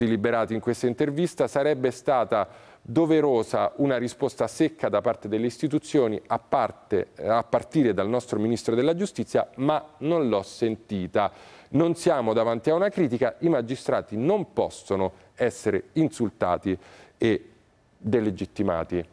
Liberati in questa intervista, sarebbe stata doverosa una risposta secca da parte delle istituzioni a partire dal nostro Ministro della Giustizia, ma non l'ho sentita. Non siamo davanti a una critica, i magistrati non possono essere insultati e delegittimati.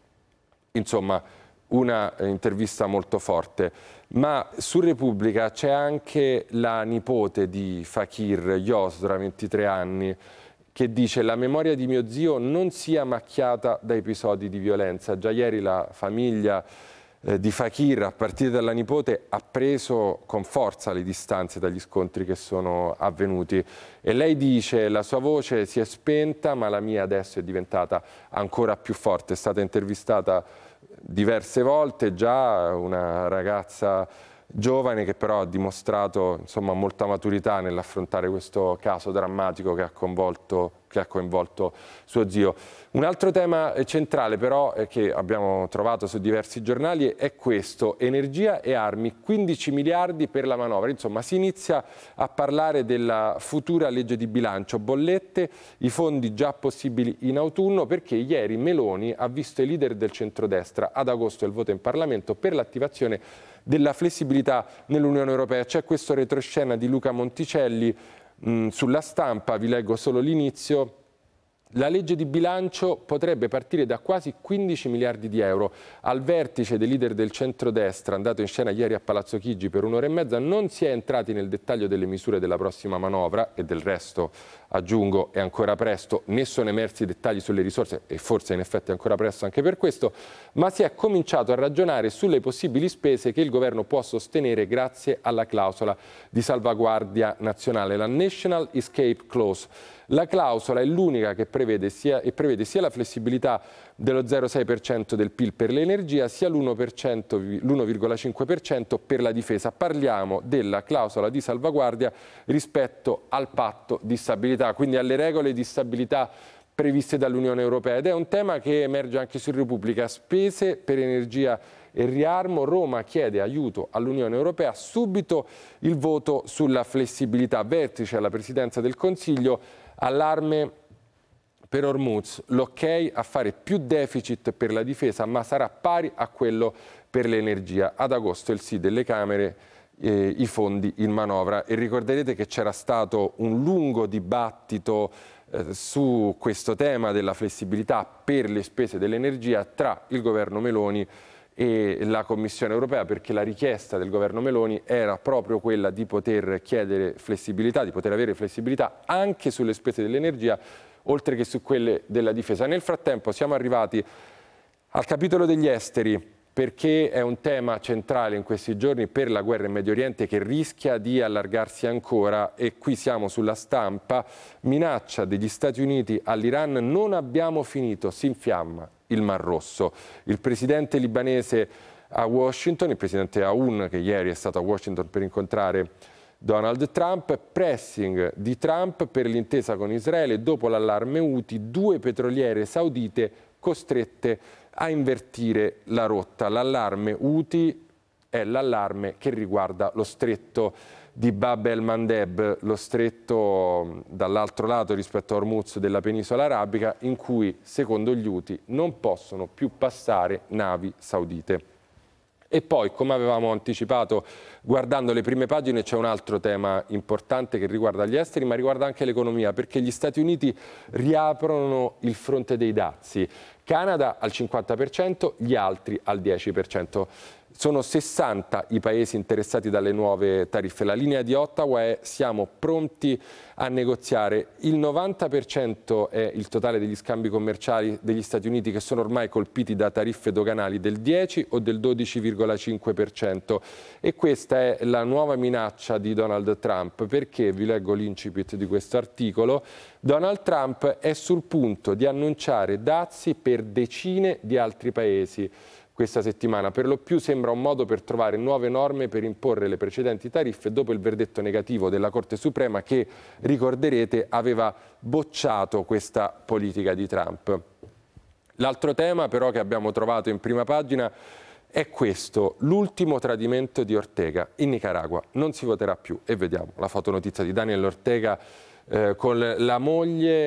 Insomma, una intervista molto forte. Ma su Repubblica c'è anche la nipote di Fakir, Yosra, 23 anni, che dice: la memoria di mio zio non sia macchiata da episodi di violenza. Già ieri la famiglia di Fakir, a partire dalla nipote, ha preso con forza le distanze dagli scontri che sono avvenuti. E lei dice: la sua voce si è spenta, ma la mia adesso è diventata ancora più forte. È stata intervistata diverse volte, già una ragazza giovane che però ha dimostrato, insomma, molta maturità nell'affrontare questo caso drammatico che ha coinvolto suo zio. Un altro tema centrale però che abbiamo trovato su diversi giornali è questo: energia e armi, 15 miliardi per la manovra. Insomma, si inizia a parlare della futura legge di bilancio, bollette, i fondi già possibili in autunno, perché ieri Meloni ha visto i leader del centrodestra, ad agosto il voto in Parlamento per l'attivazione della flessibilità nell'Unione Europea. C'è questo retroscena di Luca Monticelli sulla Stampa, vi leggo solo l'inizio. La legge di bilancio potrebbe partire da quasi 15 miliardi di euro. Al vertice dei leader del centrodestra, andato in scena ieri a Palazzo Chigi per un'ora e mezza, non si è entrati nel dettaglio delle misure della prossima manovra, e del resto, aggiungo, è ancora presto, né sono emersi dettagli sulle risorse, e forse in effetti è ancora presto anche per questo, ma si è cominciato a ragionare sulle possibili spese che il governo può sostenere grazie alla clausola di salvaguardia nazionale, la National Escape Clause. La clausola è l'unica che prevede sia la flessibilità dello 0,6% del PIL per l'energia, sia l'1,5% per la difesa. Parliamo della clausola di salvaguardia rispetto al patto di stabilità, quindi alle regole di stabilità previste dall'Unione Europea. Ed è un tema che emerge anche su Repubblica: spese per energia e riarmo, Roma chiede aiuto all'Unione Europea, subito il voto sulla flessibilità, vertice alla Presidenza del Consiglio, allarme per Hormuz, l'ok a fare più deficit per la difesa, ma sarà pari a quello per l'energia. Ad agosto il sì delle Camere, i fondi in manovra. E ricorderete che c'era stato un lungo dibattito su questo tema della flessibilità per le spese dell'energia tra il governo Meloni e la Commissione Europea, perché la richiesta del governo Meloni era proprio quella di poter chiedere flessibilità, di poter avere flessibilità anche sulle spese dell'energia, oltre che su quelle della difesa. Nel frattempo siamo arrivati al capitolo degli esteri, perché è un tema centrale in questi giorni per la guerra in Medio Oriente, che rischia di allargarsi ancora, e qui siamo sulla Stampa. Minaccia degli Stati Uniti all'Iran: non abbiamo finito, si infiamma il Mar Rosso. Il presidente libanese a Washington, il presidente Aoun, che ieri è stato a Washington per incontrare Donald Trump, pressing di Trump per l'intesa con Israele dopo l'allarme Houthi, 2 petroliere saudite costrette a invertire la rotta. L'allarme Houthi è l'allarme che riguarda lo stretto di Bab el-Mandeb, lo stretto dall'altro lato rispetto a Hormuz della penisola arabica, in cui, secondo gli Houthi, non possono più passare navi saudite. E poi, come avevamo anticipato, guardando le prime pagine, c'è un altro tema importante che riguarda gli esteri, ma riguarda anche l'economia, perché gli Stati Uniti riaprono il fronte dei dazi. Canada al 50%, gli altri al 10%. Sono 60 i paesi interessati dalle nuove tariffe. La linea di Ottawa è: siamo pronti a negoziare. Il 90% è il totale degli scambi commerciali degli Stati Uniti, che sono ormai colpiti da tariffe doganali del 10 o del 12,5%. E questa è la nuova minaccia di Donald Trump, perché, vi leggo l'incipit di questo articolo, Donald Trump è sul punto di annunciare dazi per decine di altri paesi questa settimana. Per lo più sembra un modo per trovare nuove norme per imporre le precedenti tariffe dopo il verdetto negativo della Corte Suprema, che, ricorderete, aveva bocciato questa politica di Trump. L'altro tema però che abbiamo trovato in prima pagina è questo: l'ultimo tradimento di Ortega. In Nicaragua non si voterà più, e vediamo la fotonotizia di Daniel Ortega con la moglie